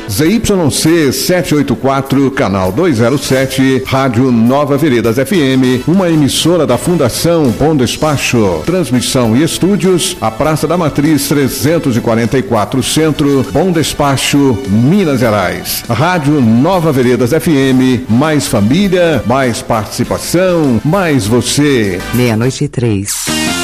ZYC 784, canal 207, Rádio Nova Veredas FM, uma emissora da Fundação Bom Despacho. Transmissão e estúdios, a Praça da Matriz 344 Centro, Bom Despacho, Minas Gerais. Rádio Nova Veredas FM, mais família, mais participação, mais você. 00:03.